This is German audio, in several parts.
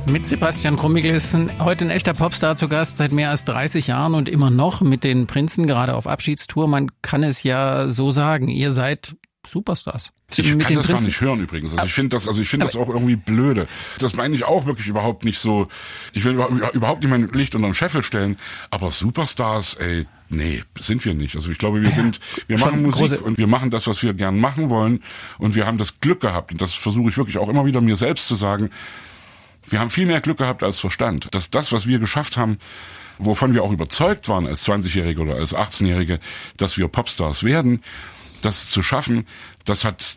Mit Sebastian Krumbiegel ist heute ein echter Popstar zu Gast, seit mehr als 30 Jahren und immer noch mit den Prinzen, gerade auf Abschiedstour. Man kann es ja so sagen, ihr seid Superstars. Ich kann das gar nicht hören übrigens. Also ich finde das auch irgendwie blöde. Das meine ich auch wirklich überhaupt nicht so. Ich will überhaupt nicht mein Licht unter den Scheffel stellen. Aber Superstars, nee, sind wir nicht. Also ich glaube, wir machen Musik und wir machen das, was wir gern machen wollen. Und wir haben das Glück gehabt. Und das versuche ich wirklich auch immer wieder mir selbst zu sagen. Wir haben viel mehr Glück gehabt als Verstand. Dass das, was wir geschafft haben, wovon wir auch überzeugt waren als 20-Jährige oder als 18-Jährige, dass wir Popstars werden, das zu schaffen, das hat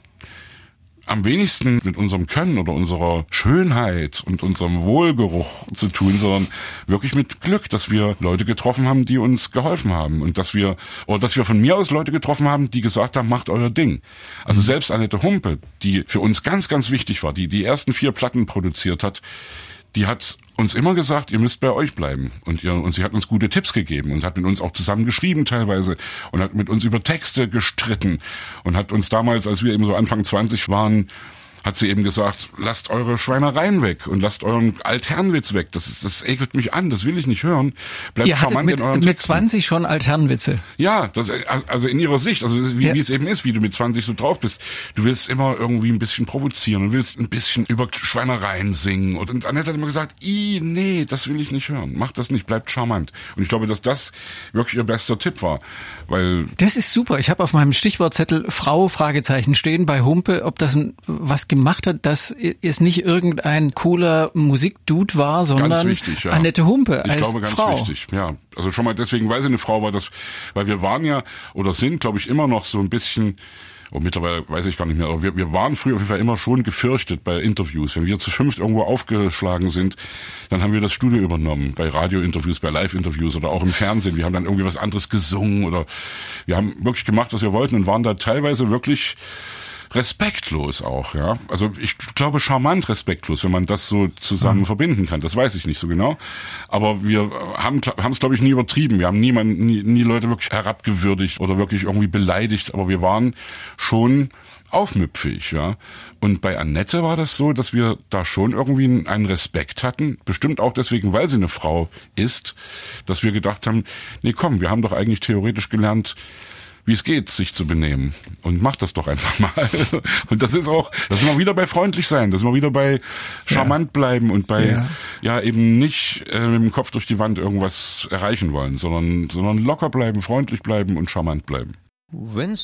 am wenigsten mit unserem Können oder unserer Schönheit und unserem Wohlgeruch zu tun, sondern wirklich mit Glück, dass wir Leute getroffen haben, die uns geholfen haben und dass wir von mir aus Leute getroffen haben, die gesagt haben, macht euer Ding. Also selbst Annette Humpe, die für uns ganz, ganz wichtig war, die ersten 4 Platten produziert hat, die hat uns immer gesagt, ihr müsst bei euch bleiben. Und sie hat uns gute Tipps gegeben und hat mit uns auch zusammen geschrieben teilweise und hat mit uns über Texte gestritten und hat uns damals, als wir eben so Anfang 20 waren, hat sie eben gesagt, lasst eure Schweinereien weg und lasst euren Altherrenwitz weg. Das ekelt mich an, das will ich nicht hören. Bleibt charmant in euren Texten. Mit 20 schon Altherrenwitze? Ja, also in ihrer Sicht, also wie es eben ist, wie du mit 20 so drauf bist. Du willst immer irgendwie ein bisschen provozieren und willst ein bisschen über Schweinereien singen. Und Annette hat immer gesagt, nee, das will ich nicht hören. Mach das nicht, bleibt charmant. Und ich glaube, dass das wirklich ihr bester Tipp war. Weil das ist super. Ich habe auf meinem Stichwortzettel Frau Fragezeichen stehen bei Humpe, ob das was gemacht hat, dass es nicht irgendein cooler Musikdude war, sondern ganz wichtig, ja. Annette Humpe als Frau. Ich glaube, ganz wichtig, ja. Also schon mal deswegen, weil sie eine Frau war, weil wir waren ja oder sind, glaube ich, immer noch so ein bisschen, mittlerweile weiß ich gar nicht mehr, aber wir waren früher auf jeden Fall immer schon gefürchtet bei Interviews. Wenn wir zu 5 irgendwo aufgeschlagen sind, dann haben wir das Studio übernommen, bei Radiointerviews, bei Live-Interviews oder auch im Fernsehen. Wir haben dann irgendwie was anderes gesungen oder wir haben wirklich gemacht, was wir wollten und waren da teilweise wirklich respektlos auch, ja. Also ich glaube charmant respektlos, wenn man das so zusammen verbinden kann. Das weiß ich nicht so genau. Aber wir haben es, glaube ich, nie übertrieben. Wir haben nie Leute wirklich herabgewürdigt oder wirklich irgendwie beleidigt. Aber wir waren schon aufmüpfig, ja. Und bei Annette war das so, dass wir da schon irgendwie einen Respekt hatten. Bestimmt auch deswegen, weil sie eine Frau ist, dass wir gedacht haben, nee, komm, wir haben doch eigentlich theoretisch gelernt, wie es geht, sich zu benehmen. Und macht das doch einfach mal. Und das sind wir wieder bei freundlich sein, das sind wir wieder bei charmant bleiben und bei, eben nicht mit dem Kopf durch die Wand irgendwas erreichen wollen, sondern locker bleiben, freundlich bleiben und charmant bleiben. Wenn's